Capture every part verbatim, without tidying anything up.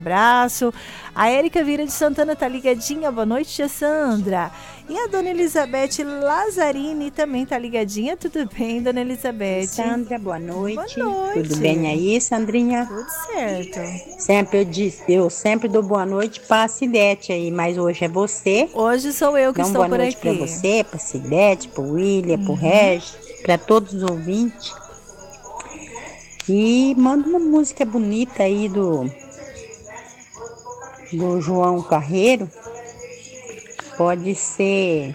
Abraço. A Érica Vira de Santana tá ligadinha. Boa noite, tia Sandra. E a dona Elizabeth Lazzarini também tá ligadinha. Tudo bem, dona Elizabeth? Sandra, boa noite. Boa noite. Tudo bem aí, Sandrinha? Tudo certo. Sempre eu disse, eu sempre dou boa noite pra Cidete aí, mas hoje é você. Hoje sou eu que então, estou boa por noite aqui. pra você, pra Cidete, pro William, Uhum. pro Regis, pra todos os ouvintes. E manda uma música bonita aí do, do João Carreiro. Pode ser,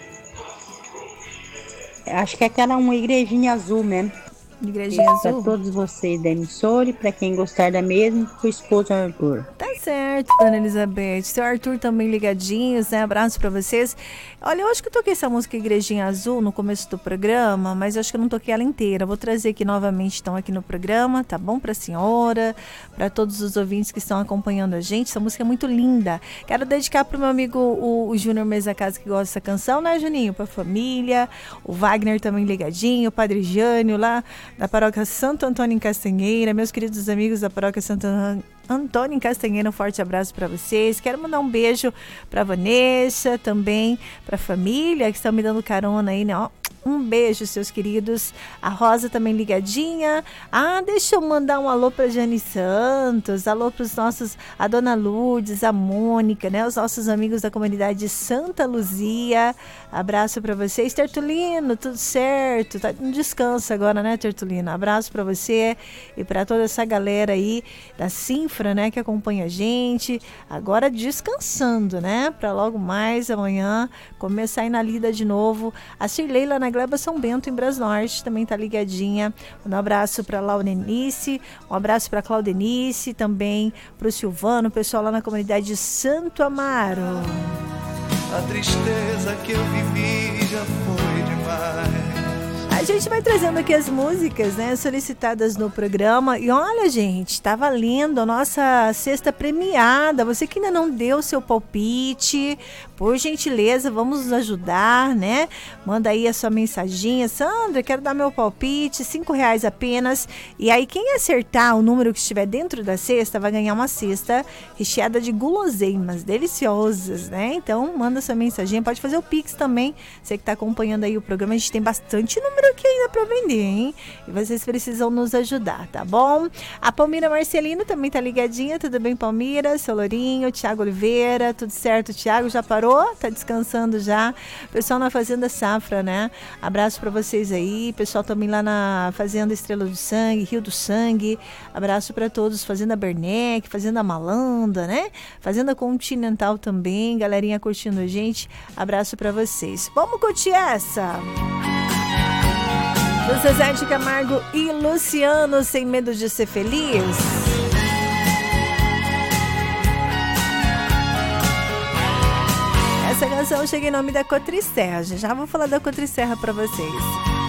acho que é aquela uma igrejinha azul mesmo. Igrejinha Para Azul? todos vocês da emissora e para quem gostar da mesma, pro esposo Arthur. Tá certo, dona Elizabeth. Seu Arthur também ligadinhos, né? Abraço pra vocês. Olha, eu acho que eu toquei essa música Igrejinha Azul no começo do programa, mas eu acho que eu não toquei ela inteira. Vou trazer aqui novamente, estão aqui no programa, tá bom? Pra senhora, pra todos os ouvintes que estão acompanhando a gente. Essa música é muito linda. Quero dedicar pro meu amigo, o, o Júnior Mesa Casa, que gosta dessa canção, né, Juninho? Pra família. O Wagner também ligadinho. O Padre Jânio lá da paróquia Santo Antônio em Castanheira. Meus queridos amigos da paróquia Santo Antônio Antônio em Castanheira, um forte abraço para vocês. Quero mandar um beijo para Vanessa, também para a família que estão me dando carona aí, né? Ó, um beijo, seus queridos. A Rosa também ligadinha. Ah, deixa eu mandar um alô para Jane Santos, alô para os nossos, a Dona Lourdes, a Mônica, né? Os nossos amigos da comunidade de Santa Luzia. Abraço para vocês. Tertulino, tudo certo? Tá no descanso agora, né, Tertulino? Abraço para você e para toda essa galera aí da Sinfra, né, que acompanha a gente. Agora descansando, né? Para logo mais amanhã começar a ir na lida de novo. A Cirleila na Gleba São Bento, em Brasnorte, também tá ligadinha. Um abraço para Laurenice, um abraço para Claudenice, também para o Silvano, o pessoal lá na comunidade de Santo Amaro. A tristeza que eu vivi já foi demais. A gente vai trazendo aqui as músicas, né, solicitadas no programa. E olha, gente, tá valendo a nossa cesta premiada. Você que ainda não deu seu palpite, por gentileza, vamos nos ajudar, né? Manda aí a sua mensaginha. Sandra, quero dar meu palpite, cinco reais apenas. E aí, quem acertar o número que estiver dentro da cesta vai ganhar uma cesta recheada de guloseimas deliciosas, né? Então, manda sua mensaginha. Pode fazer o Pix também. Você que tá acompanhando aí o programa, a gente tem bastante número aqui ainda para vender, hein? E vocês precisam nos ajudar, tá bom? A Palmira Marcelino também tá ligadinha. Tudo bem, Palmira? Seu Lourinho, Tiago Oliveira, tudo certo, Tiago? Já parou? Tá descansando já? Pessoal na Fazenda Safra, né? Abraço para vocês aí. Pessoal também lá na Fazenda Estrela do Sangue, Rio do Sangue. Abraço para todos. Fazenda Bernec, Fazenda Malanda, né? Fazenda Continental também. Galerinha curtindo a gente. Abraço para vocês. Vamos curtir essa? Do Zezé de Camargo e Luciano, Sem Medo de Ser Feliz. Essa canção chega em nome da Cotriserra. Já vou falar da Cotriserra para vocês.